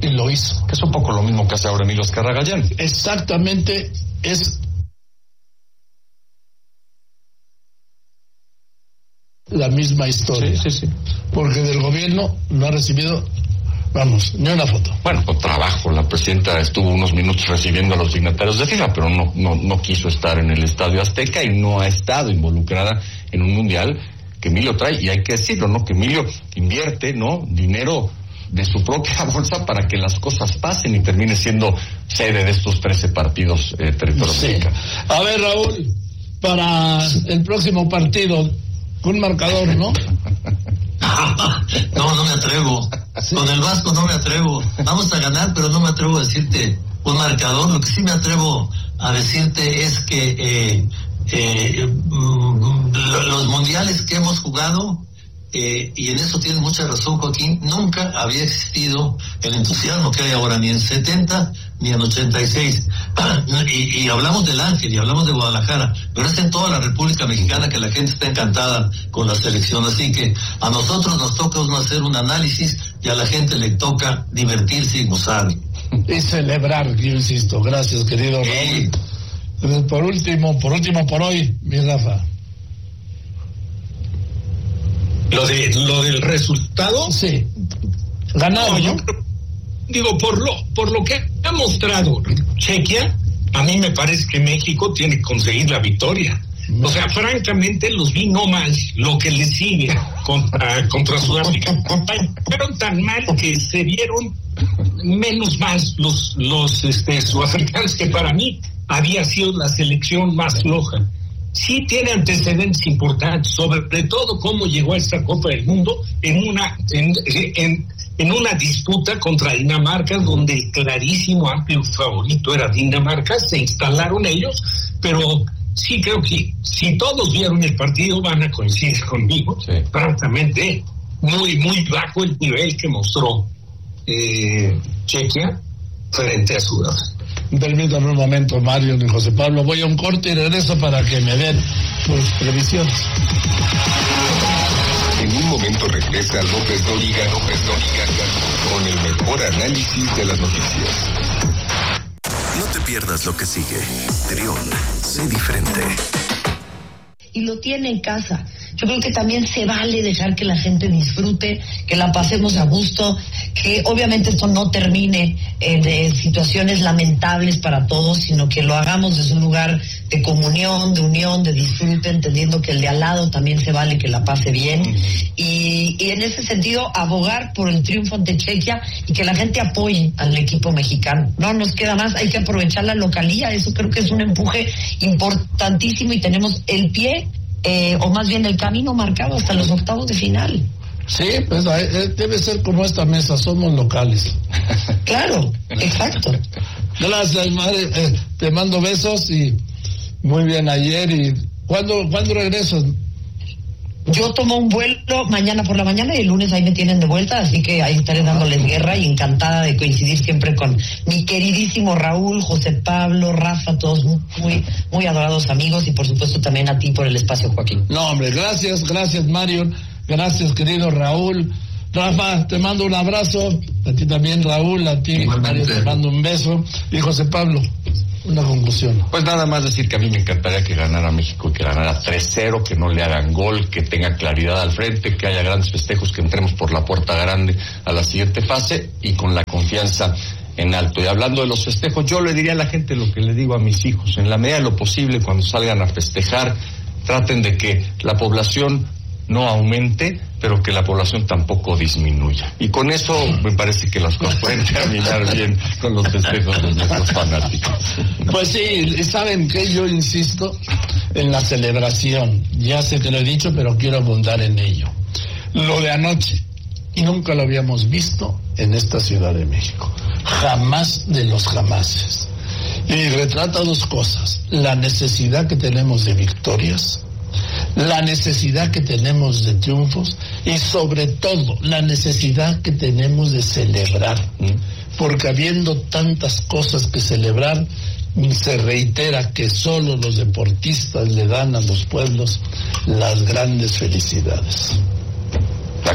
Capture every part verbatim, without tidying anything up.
y lo hizo. Que es un poco lo mismo que hace ahora Emilio Azcárraga Gallán. Exactamente, es la misma historia. Sí, sí, sí. Porque del gobierno no ha recibido, vamos, ni una foto. Bueno, por trabajo, la presidenta estuvo unos minutos recibiendo a los dignatarios de FIFA, pero no, no, no quiso estar en el Estadio Azteca y no ha estado involucrada en un mundial que Emilio trae, y hay que decirlo, ¿no? Que Emilio invierte, ¿no? Dinero de su propia bolsa para que las cosas pasen y termine siendo sede de estos trece partidos eh, territoriales. Sí. A ver, Raúl, para el próximo partido, un marcador, ¿no? No, no me atrevo. Sí. Con el Vasco no me atrevo. Vamos a ganar, pero no me atrevo a decirte un marcador. Lo que sí me atrevo a decirte es que eh, eh, los mundiales que hemos jugado, eh, y en eso tienes mucha razón, Joaquín, nunca había existido el entusiasmo que hay ahora, ni en setenta ni en ochenta y seis. Y, y hablamos del Ángel y hablamos de Guadalajara, pero es en toda la República Mexicana que la gente está encantada con la selección. Así que a nosotros nos toca uno hacer un análisis y a la gente le toca divertirse y gozar. Y celebrar, yo insisto. Gracias, querido Raúl. Sí. Por último, por último por hoy, mi Rafa. Lo de lo del resultado. Sí. Ganado, ¿no? ¿no? Digo, por lo por lo que ha mostrado Chequia, a mí me parece que México tiene que conseguir la victoria. O sea, francamente los vi no mal lo que le sigue contra, contra Sudáfrica. Fueron tan mal que se vieron menos mal los, los este, sudafricanos, que para mí había sido la selección más floja. Sí tiene antecedentes importantes, sobre todo cómo llegó a esta Copa del Mundo en una en, en, en una disputa contra Dinamarca, donde el clarísimo amplio favorito era Dinamarca. Se instalaron ellos, pero sí creo que si todos vieron el partido van a coincidir conmigo. Sí. Francamente, muy, muy bajo el nivel que mostró eh, Chequia frente a Sudáfrica. Permítame un momento, Mario y José Pablo. Voy a un corte y regreso para que me den tus previsiones. En un momento regresa López Dóriga, López Dóriga, con el mejor análisis de las noticias. No te pierdas lo que sigue. Trión, sé diferente. Y lo tiene en casa. Yo creo que también se vale dejar que la gente disfrute, que la pasemos a gusto, que obviamente esto no termine eh, de situaciones lamentables para todos, sino que lo hagamos desde un lugar de comunión, de unión, de disfrute, entendiendo que el de al lado también se vale que la pase bien. Y, y en ese sentido, abogar por el triunfo ante Chequia y que la gente apoye al equipo mexicano. No nos queda más, hay que aprovechar la localía, eso creo que es un empuje importantísimo y tenemos el pie Eh, o más bien el camino marcado hasta los octavos de final. Sí, pues eh, debe ser como esta mesa, somos locales. Claro, exacto. Gracias, madre, eh, te mando besos y muy bien ayer. Y ¿cuándo, ¿cuándo regresas? Yo tomo un vuelo mañana por la mañana y el lunes ahí me tienen de vuelta, así que ahí estaré dándoles guerra y encantada de coincidir siempre con mi queridísimo Raúl, José Pablo, Rafa, todos muy, muy adorados amigos, y por supuesto también a ti por el espacio, Joaquín. No, hombre, gracias, gracias, Mario, gracias, querido Raúl. Rafa, te mando un abrazo, a ti también, Raúl, a ti, Mario, te mando un beso, y José Pablo, una conclusión. Pues nada más decir que a mí me encantaría que ganara México, que ganara tres cero, que no le hagan gol, que tenga claridad al frente, que haya grandes festejos, que entremos por la puerta grande a la siguiente fase y con la confianza en alto. Y hablando de los festejos, yo le diría a la gente lo que le digo a mis hijos: en la medida de lo posible, cuando salgan a festejar, traten de que la población no aumente, pero que la población tampoco disminuya. Y con eso me parece que las cosas pueden terminar bien con los festejos de nuestros fanáticos. Pues sí, ¿saben qué? Yo insisto en la celebración. Ya sé que lo he dicho, pero quiero abundar en ello. Lo de anoche, y nunca lo habíamos visto en esta Ciudad de México. Jamás de los jamases. Y retrata dos cosas: la necesidad que tenemos de victorias, la necesidad que tenemos de triunfos y sobre todo la necesidad que tenemos de celebrar, porque habiendo tantas cosas que celebrar, se reitera que solo los deportistas le dan a los pueblos las grandes felicidades.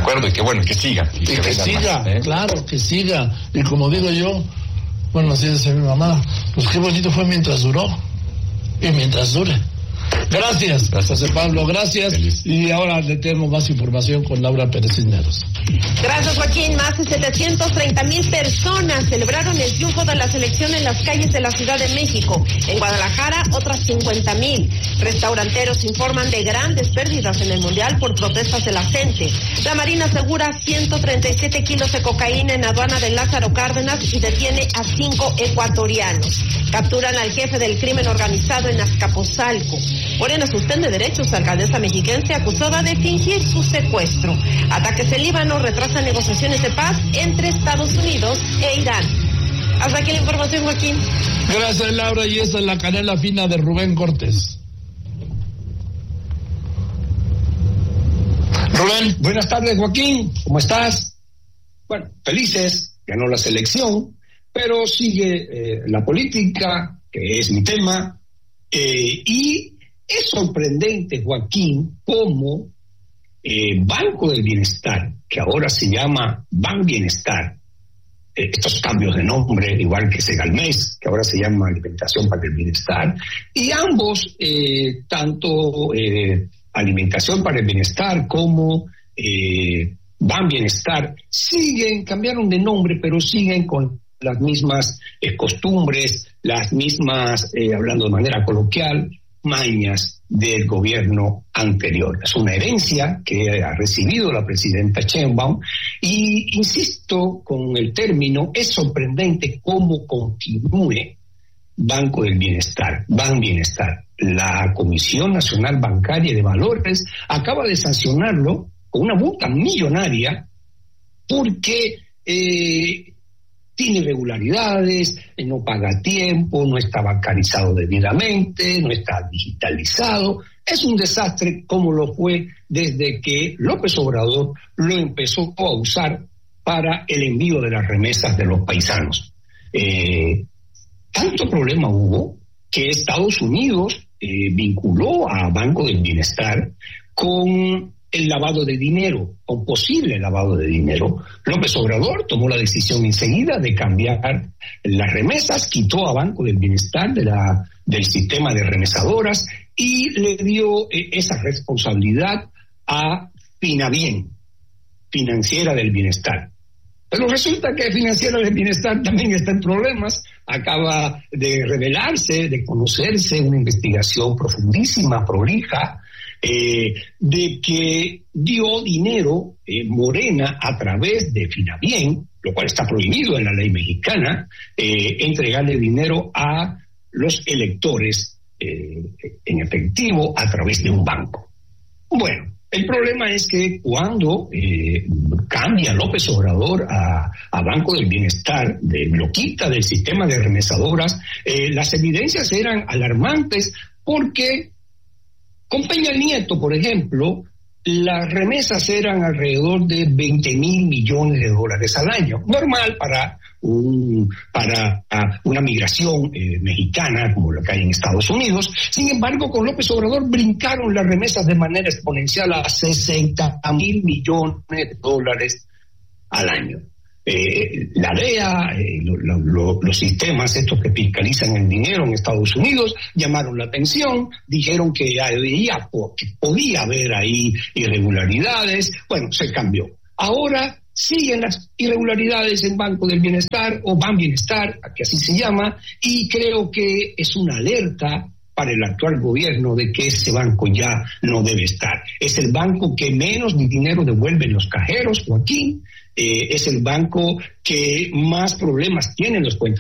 acuerdo, y que bueno, que siga. Y, y que, que siga, más, ¿eh? Claro, que siga. Y como digo yo, bueno, así dice mi mamá, pues qué bonito fue mientras duró. Y mientras dure. Gracias, gracias José Pablo, gracias. Feliz. Y ahora le tenemos más información con Laura Pérez Cisneros. Gracias, Joaquín. Más de setecientos treinta mil personas celebraron el triunfo de la selección en las calles de la Ciudad de México. En Guadalajara, otras cincuenta mil. Restauranteros informan de grandes pérdidas en el Mundial por protestas de la gente. La Marina asegura ciento treinta y siete kilos de cocaína en aduana de Lázaro Cárdenas y detiene a cinco ecuatorianos. Capturan al jefe del crimen organizado en Azcapotzalco. Morena suspende derechos a alcaldesa mexiquense acusada de fingir su secuestro. Ataques en Líbano retrasan negociaciones de paz entre Estados Unidos e Irán. Hasta aquí la información, Joaquín. Gracias, Laura, y esta es la canela fina de Rubén Cortés. Rubén. Buenas tardes, Joaquín. ¿Cómo estás? Bueno, felices, ganó la selección, pero sigue eh, la política, que es mi tema, eh, y es sorprendente, Joaquín, cómo eh, Banco del Bienestar, que ahora se llama Ban Bienestar, eh, estos cambios de nombre, igual que Segalmex, que ahora se llama Alimentación para el Bienestar, y ambos, eh, tanto eh, Alimentación para el Bienestar como eh, Ban Bienestar, siguen, cambiaron de nombre, pero siguen con las mismas eh, costumbres, las mismas, eh, hablando de manera coloquial, mañas del gobierno anterior. Es una herencia que ha recibido la presidenta Sheinbaum y, insisto con el término, es sorprendente cómo continúe Banco del Bienestar, Ban Bienestar. La Comisión Nacional Bancaria de Valores acaba de sancionarlo con una multa millonaria porque eh, tiene irregularidades, no paga a tiempo, no está bancarizado debidamente, no está digitalizado. Es un desastre como lo fue desde que López Obrador lo empezó a usar para el envío de las remesas de los paisanos. Eh, tanto problema hubo que Estados Unidos eh, vinculó a Banco del Bienestar con el lavado de dinero, o posible lavado de dinero. López Obrador tomó la decisión enseguida de cambiar las remesas, quitó a Banco del Bienestar de la, del sistema de remesadoras y le dio eh, esa responsabilidad a Finabien, Financiera del Bienestar. Pero resulta que Financiera del Bienestar también está en problemas. Acaba de revelarse, de conocerse una investigación profundísima, prolija, Eh, de que dio dinero eh, Morena a través de Finabien, lo cual está prohibido en la ley mexicana, eh, entregarle dinero a los electores eh, en efectivo a través de un banco. Bueno, el problema es que cuando eh, cambia López Obrador a, a Banco del Bienestar, de, lo quita del sistema de remesadoras, eh, las evidencias eran alarmantes porque con Peña Nieto, por ejemplo, las remesas eran alrededor de veinte mil millones de dólares al año. Normal para un, para una migración eh, mexicana como la que hay en Estados Unidos. Sin embargo, con López Obrador brincaron las remesas de manera exponencial a sesenta mil millones de dólares al año. Eh, la D E A, eh, lo, lo, lo, los sistemas estos que fiscalizan el dinero en Estados Unidos llamaron la atención, dijeron que había, que podía haber ahí irregularidades. Bueno, se cambió. Ahora siguen las irregularidades en Banco del Bienestar o Ban Bienestar, que así se llama, y creo que es una alerta para el actual gobierno de que ese banco ya no debe estar. Es el banco que menos dinero devuelven los cajeros, Joaquín. Eh, es el banco que más problemas tiene en los cuentas